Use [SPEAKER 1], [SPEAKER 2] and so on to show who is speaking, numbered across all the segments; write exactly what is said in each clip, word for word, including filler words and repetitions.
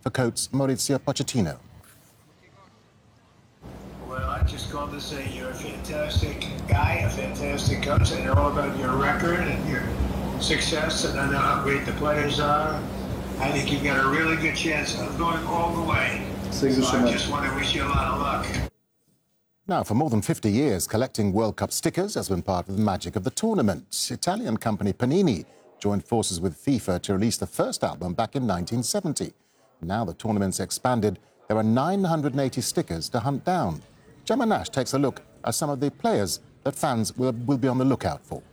[SPEAKER 1] for coach Mauricio Pochettino.
[SPEAKER 2] Well, I just called to say you're a fantastic guy, a fantastic coach. I know about your record and your success, and I know how great the players are. I think you've got a really good chance of going all the way. So I just want to wish you a lot of luck.
[SPEAKER 1] Now, for more than fifty years, collecting World Cup stickers has been part of the magic of the tournament. Italian company Panini joined forces with FIFA to release the first album back in nineteen seventy. Now the tournament's expanded. There are nine hundred eighty stickers to hunt down. Gemma Nash takes a look at some of the players that fans will, will be on the lookout for.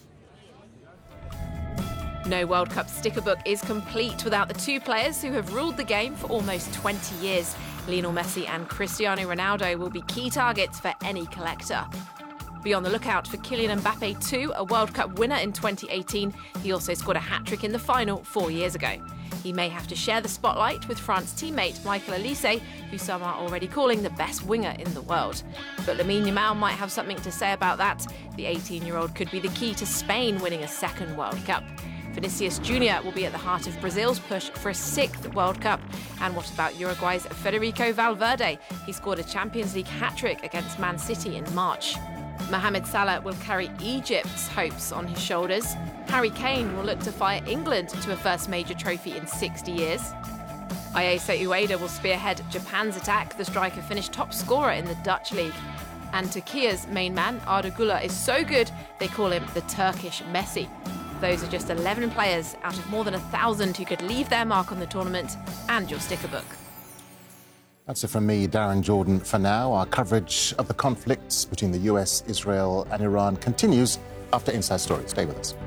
[SPEAKER 3] No World Cup sticker book is complete without the two players who have ruled the game for almost twenty years. Lionel Messi and Cristiano Ronaldo will be key targets for any collector. Be on the lookout for Kylian Mbappe too, a World Cup winner in twenty eighteen. He also scored a hat-trick in the final four years ago. He may have to share the spotlight with France teammate Michael Olise, who some are already calling the best winger in the world. But Lamine Yamal might have something to say about that. The eighteen-year-old could be the key to Spain winning a second World Cup. Vinicius Junior will be at the heart of Brazil's push for a sixth World Cup. And what about Uruguay's Federico Valverde? He scored a Champions League hat-trick against Man City in March. Mohamed Salah will carry Egypt's hopes on his shoulders. Harry Kane will look to fire England to a first major trophy in sixty years. Ayase Ueda will spearhead Japan's attack. The striker finished top scorer in the Dutch league. And Turkey's main man, Arda Güler, is so good they call him the Turkish Messi. Those are just eleven players out of more than a thousand who could leave their mark on the tournament and your sticker book.
[SPEAKER 1] That's it from me, Darren Jordan, for now. Our coverage of the conflicts between the U S, Israel and Iran continues after Inside Story. Stay with us.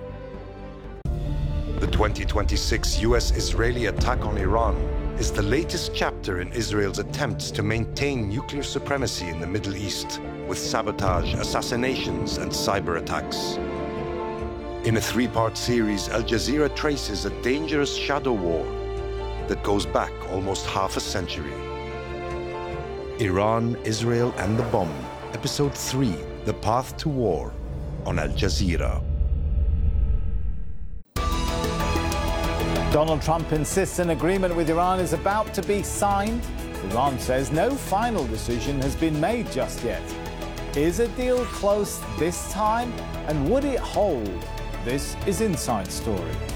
[SPEAKER 4] The twenty twenty-six U S-Israeli attack on Iran is the latest chapter in Israel's attempts to maintain nuclear supremacy in the Middle East, with sabotage, assassinations and cyber attacks. In a three-part series, Al Jazeera traces a dangerous shadow war that goes back almost half a century. Iran, Israel and the Bomb, Episode three, The Path to War, on Al Jazeera.
[SPEAKER 5] Donald Trump insists an agreement with Iran is about to be signed. Iran says no final decision has been made just yet. Is a deal close this time? And would it hold? This is Inside Story.